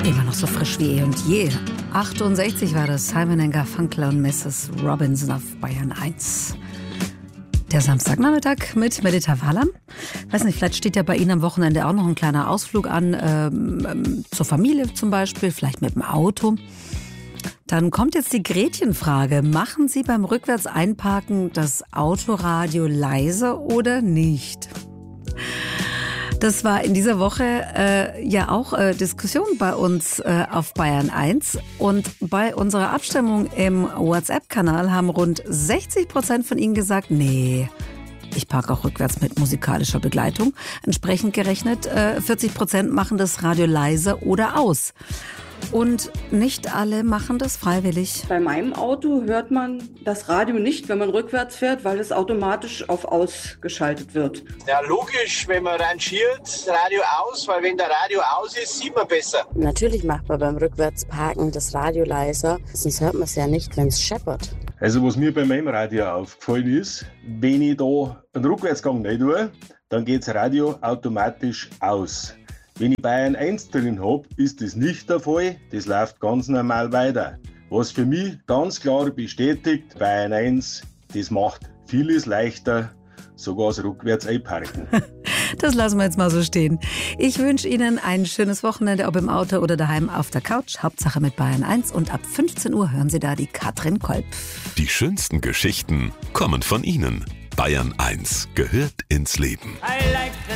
Immer noch so frisch wie eh und je. 68 war das, Simon & Garfunkel und Mrs. Robinson auf Bayern 1. Der Samstagnachmittag mit Medita Wahlam. Weiß nicht, vielleicht steht ja bei Ihnen am Wochenende auch noch ein kleiner Ausflug an, zur Familie zum Beispiel, vielleicht mit dem Auto. Dann kommt jetzt die Gretchenfrage. Machen Sie beim Rückwärts-Einparken das Autoradio leise oder nicht? Das war in dieser Woche ja auch Diskussion bei uns auf Bayern 1. Und bei unserer Abstimmung im WhatsApp-Kanal haben rund 60% von Ihnen gesagt, nee, ich parke auch rückwärts mit musikalischer Begleitung. Entsprechend gerechnet, 40% machen das Radio leise oder aus. Und nicht alle machen das freiwillig. Bei meinem Auto hört man das Radio nicht, wenn man rückwärts fährt, weil es automatisch auf ausgeschaltet wird. Ja, logisch, wenn man rangiert, das Radio aus, weil wenn der Radio aus ist, sieht man besser. Natürlich macht man beim Rückwärtsparken das Radio leiser, sonst hört man es ja nicht, wenn es scheppert. Also was mir bei meinem Radio aufgefallen ist, wenn ich da einen Rückwärtsgang nicht tue, dann geht das Radio automatisch aus. Wenn ich Bayern 1 drin habe, ist das nicht der Fall. Das läuft ganz normal weiter. Was für mich ganz klar bestätigt, Bayern 1, das macht vieles leichter, sogar das rückwärts einparken. Das lassen wir jetzt mal so stehen. Ich wünsche Ihnen ein schönes Wochenende, ob im Auto oder daheim auf der Couch. Hauptsache mit Bayern 1. Und ab 15 Uhr hören Sie da die Katrin Kolb. Die schönsten Geschichten kommen von Ihnen. Bayern 1 gehört ins Leben. I like the